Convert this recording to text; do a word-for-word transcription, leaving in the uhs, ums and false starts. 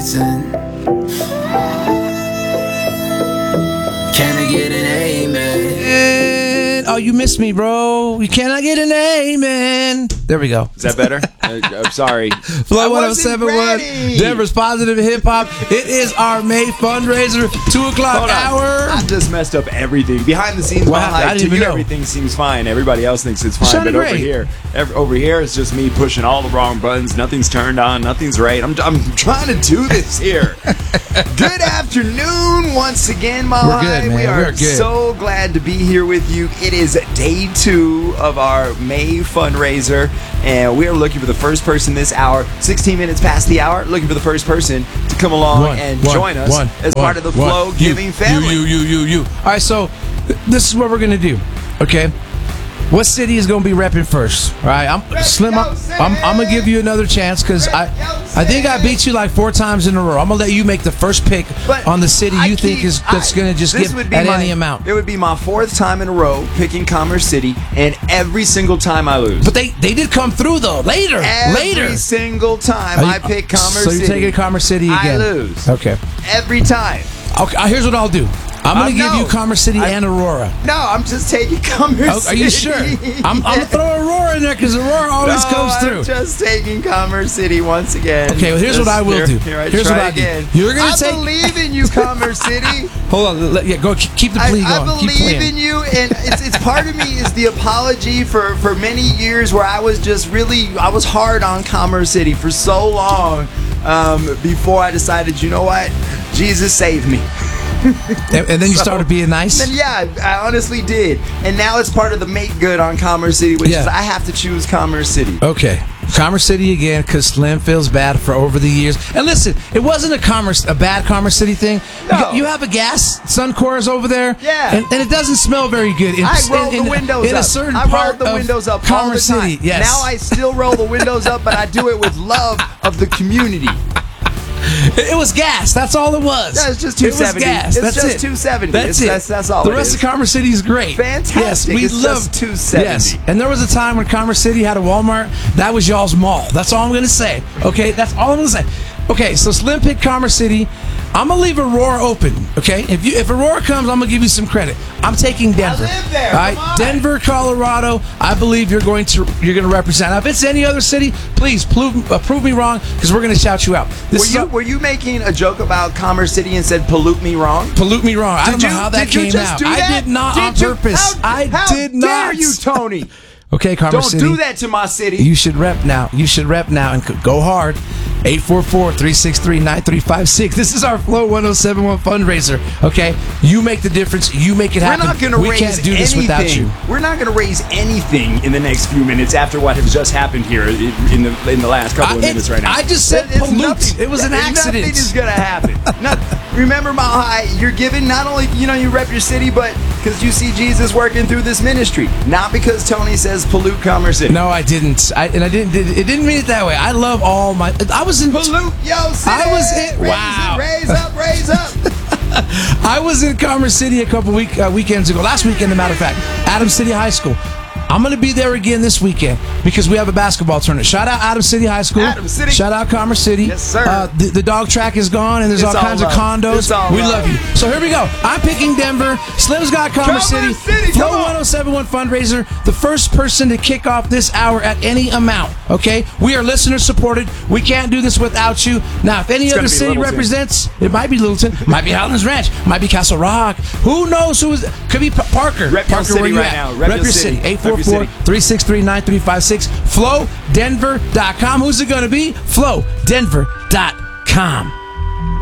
reason. Can I get an amen? Oh, you missed me, bro. You cannot get an amen. There we go. Is that better? uh, I'm sorry. Flow one oh seven point one, Denver's Positive Hip Hop. It is our May fundraiser, two o'clock hour. I just messed up everything. Behind the scenes, Wow, behind I didn't to even you, know. everything seems fine. Everybody else thinks it's fine. Sounded But over great. here, every, over here, it's just me pushing all the wrong buttons. Nothing's turned on. Nothing's right. I'm, I'm trying to do this here. Good afternoon once again, my We're good, man. We are We're good. so glad to be here with you. It is day two of our May fundraiser, and we are looking for the first person this hour, sixteen minutes past the hour, looking for the first person to come along One, and one, join us one, as one, part of the one. Flow You, Giving family. You, you, you, you, you. All right, so th- this is what we're going to do, okay? What city is going to be repping first? All right, I'm Slim. I'm, I'm, I'm going to give you another chance because I, I think I beat you like four times in a row. I'm going to let you make the first pick But on the city I you think keep- is that's I- going to just this give would be at my- any amount. It would be my fourth time in a row picking Commerce City, and every single time I lose. But they, they did come through though. Later, every later. single time Are you- I pick Commerce so City. you're taking Commerce City again? I lose. Okay. Every time. Okay. uh, Here's what I'll do. I'm going Uh, to give no. you Commerce City I- and Aurora. No, I'm just taking Commerce Oh, City. are you sure? I'm, I'm going to throw Aurora in there because Aurora always no, comes I'm through. just taking Commerce City once again. Okay, well, here's what Just- I will here, do. Here I Here's try what I do. again. You're gonna I take- believe in you, Commerce City. Hold on. Let, yeah, go. Keep, keep the I, plea I going. Keep believe playing. in you, and it's, it's part of me is the apology for, for many years where I was just really I was hard on Commerce City for so long um, before I decided, you know what, Jesus saved me. And, and then you started being nice. Then yeah, I honestly did, and now it's part of the make good on Commerce City, which Yeah. is I have to choose Commerce City. Okay, Commerce City again because Slim feels bad for over the years. And listen, it wasn't a commerce, a bad Commerce City thing. No. You, you have a gas. Suncor is over there. Yeah. and, and it doesn't smell very good. In, I roll in, the windows in up. a certain I part roll the of windows up Commerce all the time. City. Yes. Now I still roll the windows up, but I do it with love of the community. It it was gas. That's all it was. Yeah, it's just It was two seventy. gas. It's That's just it. two seventy. That's It's- it. that's- that's all The it rest is. of Commerce City is great. Fantastic. Yes, we It's love just two seventy. Yes, and there was a time when Commerce City had a Walmart. That was y'all's mall. That's all I'm going to say. Okay, that's all I'm going to say. Okay, so Slim picked Commerce City. I'm gonna leave Aurora open. Okay, if you if Aurora comes, I'm gonna give you some credit. I'm taking Denver. live there. All right, Come on. Denver, Colorado. I believe you're going to you're going to represent. Now, if it's any other city, please prove, uh, prove me wrong because we're going to shout you out. This Were is you, a- were you making a joke about Commerce City and said pollute me wrong? pollute me wrong. I don't Did know you- how that did you came just out. do I that? did not Did on you- purpose. How, I how did dare not. you, Tony? Okay, Commerce Don't City. do that to my city. You should rep now. You should rep now and c- go hard. eight four four, three six three, nine three five six. This is our Flow one oh seven one fundraiser. Okay? You make the difference. You make it We're happen. not going to we raise can't do anything. this without you. We're not going to raise anything in the next few minutes after what has just happened here in in the in the last couple of I- minutes it- right now. I just said It- it's pollute. nothing- It was an accident. Nothing is going to happen. Nothing. Remember, Mile High, you're giving not only you know you rep your city, but because you see Jesus working through this ministry, not because Tony says pollute Commerce City. No, I didn't. I, and I didn't. It didn't mean it that way. I love all my. I was in. Pollute yo city. I was in- Raise wow. it, raise up, raise up. I was in Commerce City a couple week uh, weekends ago. Last weekend, as a matter of fact, Adams City High School. I'm going to be there again this weekend because we have a basketball tournament. Shout out Adams City High School. Adams City. Shout out Commerce City. Yes, sir. Uh, the, the dog track is gone and there's It's all kinds all of love. condos. It's all We love. love you. So here we go. I'm picking Denver. Slim's got Commerce, Commerce City, Flow come on. one oh seven one fundraiser. The first person to kick off this hour at any amount. Okay? We are listener supported. We can't do this without you. Now, if any It's other gonna be city Littleton. represents, it might be Littleton, might be Highlands Ranch, might be Castle Rock. Who knows who is? Could be P- Parker. Rep your Parker, city where you right at? now. Rep Rep your your city. city. Rep your eight four four, city. three six three, nine three five six. flow denver dot com. Who's it going to be? flow denver dot com.